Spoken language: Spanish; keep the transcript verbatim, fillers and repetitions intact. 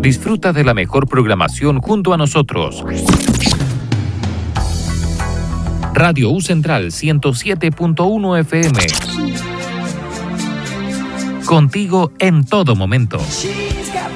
Disfruta de la mejor programación junto a nosotros. Radio U Central ciento siete punto uno F M. Contigo en todo momento.